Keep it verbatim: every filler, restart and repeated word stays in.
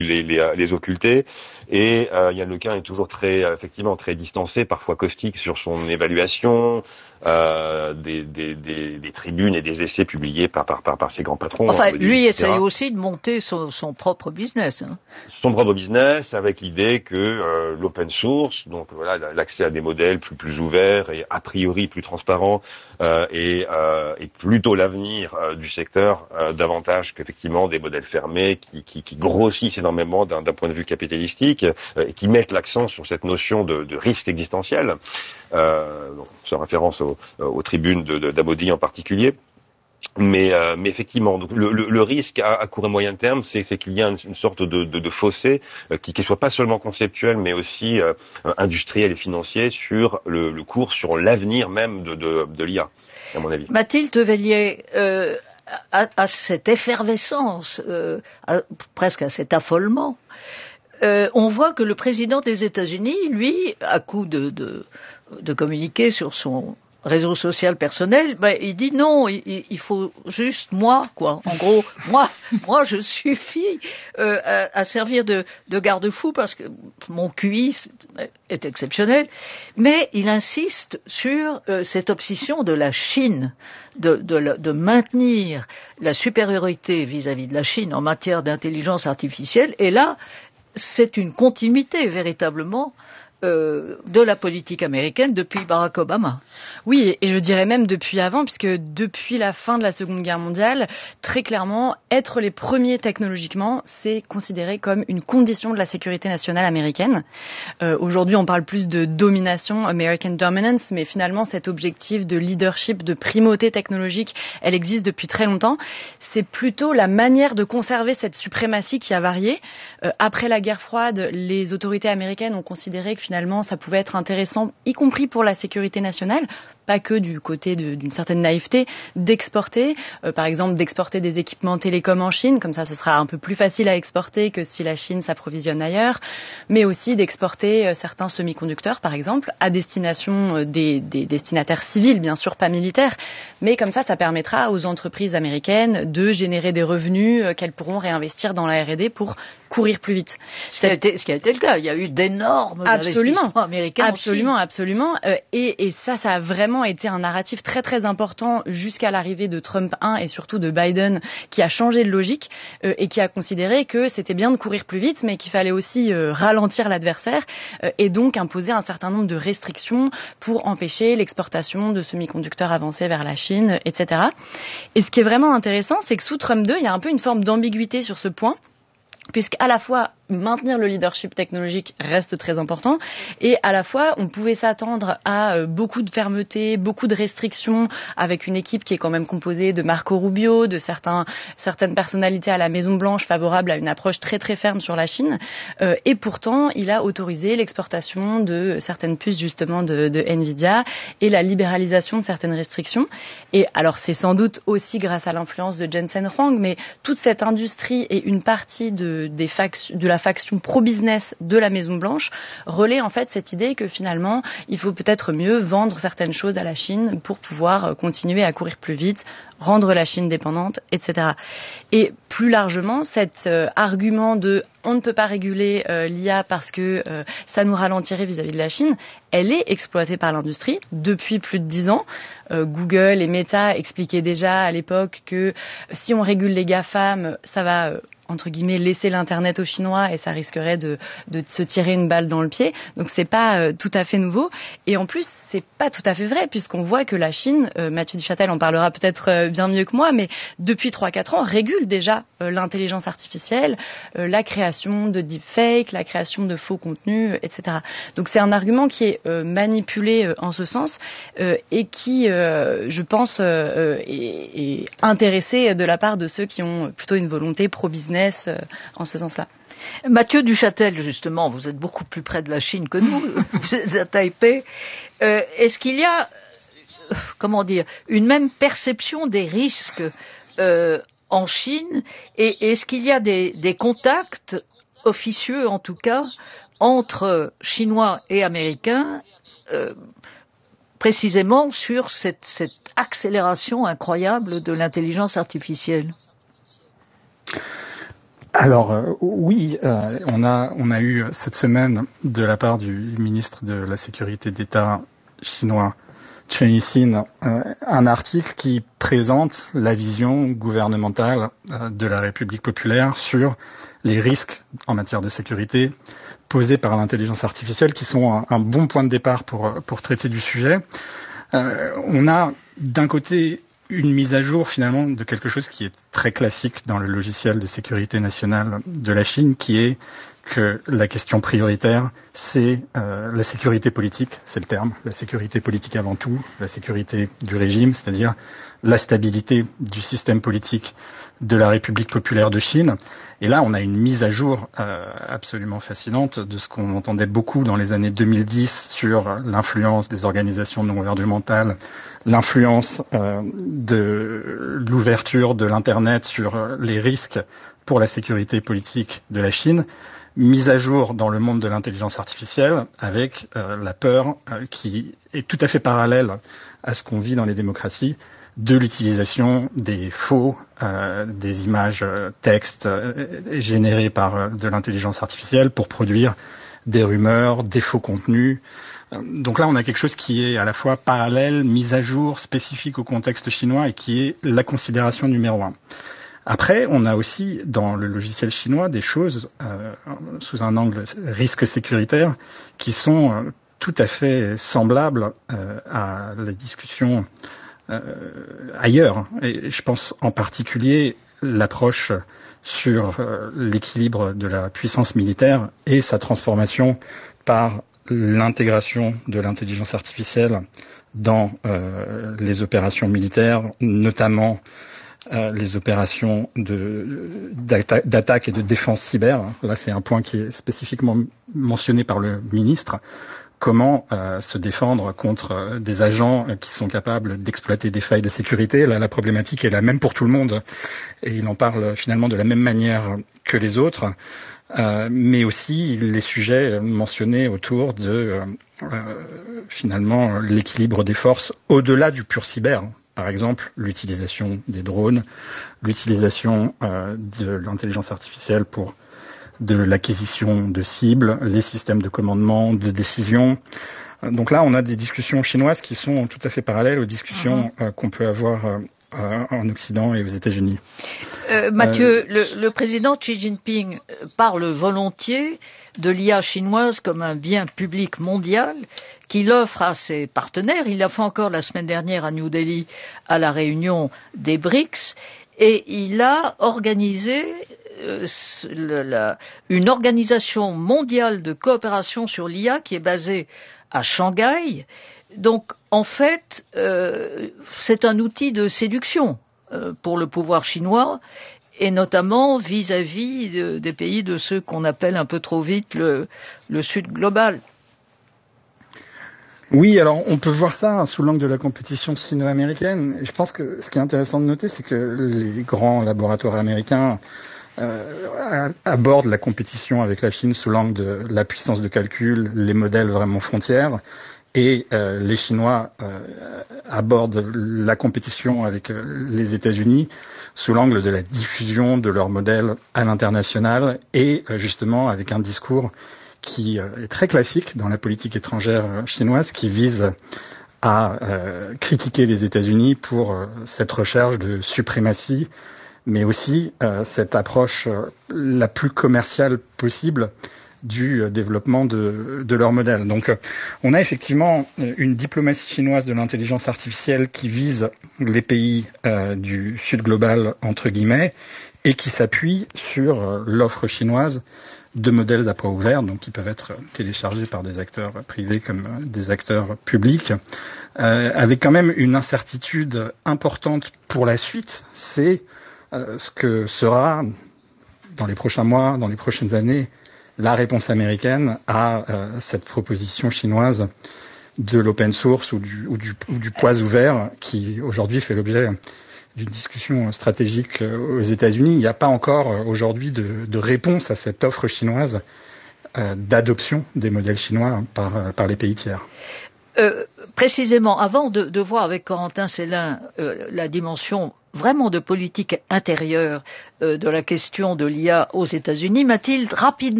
les, les, les occulter. Et euh, Yann Lequin est toujours très, effectivement, très distancé, parfois caustique sur son évaluation euh, des, des, des, des tribunes et des essais publiés par, par, par, par ses grands patrons. Enfin, lui essaye aussi de monter son, son propre business. Hein. Son propre business, avec l'idée que euh, l'open source, donc voilà, l'accès à des modèles plus plus ouverts et a priori plus transparents, euh, et, euh, et plutôt l'avenir euh, du secteur euh, davantage qu'effectivement des modèles fermés qui, qui, qui grossissent énormément d'un, d'un point de vue capitalistique euh, et qui mettent l'accent sur cette notion de, de risque existentiel. Euh, donc, c'est référence aux, aux tribunes de, de, d'Amaudy en particulier. Mais, euh, mais effectivement, donc le, le, le risque à, à court et moyen terme, c'est, c'est qu'il y a une, une sorte de, de, de fossé euh, qui ne soit pas seulement conceptuel, mais aussi euh, industriel et financier sur le, le cours, sur l'avenir même de, de, de l'I A, à mon avis. Mathilde Veillier, euh, à, à cette effervescence, euh, à, presque à cet affolement, euh, on voit que le président des États-Unis, lui, à coup de, de, de communiquer sur son réseau social personnel, ben, il dit non, il, il faut juste moi, quoi. En gros, moi, moi, je suffis euh, à, à servir de, de garde-fou parce que mon Q I est exceptionnel. Mais il insiste sur euh, cette obsession de la Chine, de, de, de maintenir la supériorité vis-à-vis de la Chine en matière d'intelligence artificielle. Et là, c'est une continuité véritablement Euh, de la politique américaine depuis Barack Obama. Oui, et je dirais même depuis avant, puisque depuis la fin de la Seconde Guerre mondiale, très clairement, être les premiers technologiquement, c'est considéré comme une condition de la sécurité nationale américaine. Euh, aujourd'hui, on parle plus de domination, American Dominance, mais finalement, cet objectif de leadership, de primauté technologique, elle existe depuis très longtemps. C'est plutôt la manière de conserver cette suprématie qui a varié. Euh, après la guerre froide, les autorités américaines ont considéré que finalement, ça pouvait être intéressant, y compris pour la sécurité nationale, pas que du côté de, d'une certaine naïveté, d'exporter, euh, par exemple d'exporter des équipements télécoms en Chine, comme ça ce sera un peu plus facile à exporter que si la Chine s'approvisionne ailleurs, mais aussi d'exporter euh, certains semi-conducteurs, par exemple, à destination euh, des, des destinataires civils, bien sûr pas militaires, mais comme ça, ça permettra aux entreprises américaines de générer des revenus euh, qu'elles pourront réinvestir dans la R et D pour courir plus vite. Ce qui a été, ce qui a été le cas, il y a eu d'énormes investissements américains. Absolument, absolument. Euh, et, et ça, ça a vraiment été un narratif très très important jusqu'à l'arrivée de Trump un et surtout de Biden, qui a changé de logique euh, et qui a considéré que c'était bien de courir plus vite, mais qu'il fallait aussi euh, ralentir l'adversaire euh, et donc imposer un certain nombre de restrictions pour empêcher l'exportation de semi-conducteurs avancés vers la Chine, et cetera. Et ce qui est vraiment intéressant, c'est que sous Trump deux, il y a un peu une forme d'ambiguïté sur ce point, puisqu'à la fois maintenir le leadership technologique reste très important et à la fois on pouvait s'attendre à euh, beaucoup de fermeté, beaucoup de restrictions avec une équipe qui est quand même composée de Marco Rubio, de certains, certaines personnalités à la Maison Blanche favorables à une approche très très ferme sur la Chine euh, et pourtant il a autorisé l'exportation de certaines puces justement de, de Nvidia et la libéralisation de certaines restrictions. Et alors c'est sans doute aussi grâce à l'influence de Jensen Huang, mais toute cette industrie et une partie de, des fac- de la faction pro-business de la Maison-Blanche relaie en fait cette idée que finalement, il faut peut-être mieux vendre certaines choses à la Chine pour pouvoir continuer à courir plus vite, rendre la Chine dépendante, et cetera. Et plus largement, cet euh, argument de on ne peut pas réguler euh, l'I A parce que euh, ça nous ralentirait vis-à-vis de la Chine, elle est exploitée par l'industrie depuis plus de dix ans. Euh, Google et Meta expliquaient déjà à l'époque que si on régule les GAFAM, ça va euh, entre guillemets laisser l'internet aux Chinois et ça risquerait de, de se tirer une balle dans le pied. Donc c'est pas euh, tout à fait nouveau. Et en plus c'est pas tout à fait vrai puisqu'on voit que la Chine, euh, Mathieu Duchâtel en parlera peut-être euh, bien mieux que moi, mais depuis trois quatre ans régule déjà euh, l'intelligence artificielle, euh, la création de deepfakes, la création de faux contenus, et cetera. Donc c'est un argument qui est euh, manipulé euh, en ce sens euh, et qui, euh, je pense, euh, est, est intéressé de la part de ceux qui ont plutôt une volonté pro-business en ce sens-là. Mathieu Duchâtel, justement, vous êtes beaucoup plus près de la Chine que nous, vous êtes à Taipei. Euh, est-ce qu'il y a, comment dire, une même perception des risques euh, en Chine et est-ce qu'il y a des, des contacts officieux, en tout cas, entre Chinois et Américains euh, précisément sur cette, cette accélération incroyable de l'intelligence artificielle ? Alors euh, oui, euh, on a on a eu cette semaine de la part du ministre de la Sécurité d'État chinois Chen Yixin euh, un article qui présente la vision gouvernementale euh, de la République populaire sur les risques en matière de sécurité posés par l'intelligence artificielle, qui sont un, un bon point de départ pour pour traiter du sujet. Euh, on a d'un côté une mise à jour finalement de quelque chose qui est très classique dans le logiciel de sécurité nationale de la Chine, qui est que la question prioritaire, c'est euh, la sécurité politique, c'est le terme, la sécurité politique avant tout, la sécurité du régime, c'est-à-dire la stabilité du système politique de la République populaire de Chine. Et là, on a une mise à jour euh, absolument fascinante de ce qu'on entendait beaucoup dans les années deux mille dix sur l'influence des organisations non gouvernementales, l'influence euh, de l'ouverture de l'Internet sur les risques pour la sécurité politique de la Chine, mise à jour dans le monde de l'intelligence artificielle avec euh, la peur euh, qui est tout à fait parallèle à ce qu'on vit dans les démocraties, de l'utilisation des faux, euh, des images euh, textes euh, générées par euh, de l'intelligence artificielle pour produire des rumeurs, des faux contenus. Euh, donc là, on a quelque chose qui est à la fois parallèle, mise à jour, spécifique au contexte chinois et qui est la considération numéro un. Après, on a aussi dans le logiciel chinois des choses euh, sous un angle risque sécuritaire qui sont euh, tout à fait semblables euh, à la discussion euh, ailleurs. Et je pense en particulier l'approche sur euh, l'équilibre de la puissance militaire et sa transformation par l'intégration de l'intelligence artificielle dans euh, les opérations militaires, notamment Euh, les opérations de, d'atta- d'attaque et de défense cyber. Là, c'est un point qui est spécifiquement mentionné par le ministre. Comment euh, se défendre contre euh, des agents euh, qui sont capables d'exploiter des failles de sécurité. Là, la problématique est la même pour tout le monde. Et il en parle finalement de la même manière que les autres. Euh, mais aussi les sujets mentionnés autour de euh, euh, finalement l'équilibre des forces au-delà du pur cyber. Par exemple, l'utilisation des drones, l'utilisation euh, de l'intelligence artificielle pour de l'acquisition de cibles, les systèmes de commandement, de décision. Donc là, on a des discussions chinoises qui sont tout à fait parallèles aux discussions mm-hmm. euh, qu'on peut avoir euh, en Occident et aux États-Unis. Euh, Mathieu, euh, le, le président Xi Jinping parle volontiers de l'I A chinoise comme un bien public mondial qu'il offre à ses partenaires. Il l'a fait encore la semaine dernière à New Delhi à la réunion des B R I C S et il a organisé euh, le, la, une organisation mondiale de coopération sur l'I A qui est basée à Shanghai. Donc, en fait, euh, c'est un outil de séduction euh, pour le pouvoir chinois, et notamment vis-à-vis de, des pays de ceux qu'on appelle un peu trop vite le, le Sud global. Oui, alors on peut voir ça sous l'angle de la compétition sino-américaine. Je pense que ce qui est intéressant de noter, c'est que les grands laboratoires américains euh, abordent la compétition avec la Chine sous l'angle de la puissance de calcul, les modèles vraiment frontières. Et euh, les Chinois euh, abordent la compétition avec euh, les États-Unis sous l'angle de la diffusion de leurs modèles à l'international et euh, justement avec un discours qui euh, est très classique dans la politique étrangère chinoise, qui vise à euh, critiquer les États-Unis pour euh, cette recherche de suprématie, mais aussi euh, cette approche euh, la plus commerciale possible du développement de, de leur modèle. Donc euh, on a effectivement une diplomatie chinoise de l'intelligence artificielle qui vise les pays euh, du Sud global, entre guillemets, et qui s'appuie sur euh, l'offre chinoise de modèles à poids ouvert, donc qui peuvent être téléchargés par des acteurs privés comme des acteurs publics, euh, avec quand même une incertitude importante pour la suite. C'est euh, ce que sera, dans les prochains mois, dans les prochaines années, la réponse américaine à euh, cette proposition chinoise de l'open source ou du, ou du, ou du poids ouvert qui aujourd'hui fait l'objet d'une discussion stratégique aux États-Unis. Il n'y a pas encore aujourd'hui de, de réponse à cette offre chinoise euh, d'adoption des modèles chinois par, par les pays tiers. Euh, précisément, avant de, de voir avec Corentin Célin euh, la dimension vraiment de politique intérieure euh, de la question de l'I A aux États-Unis, Mathilde, rapidement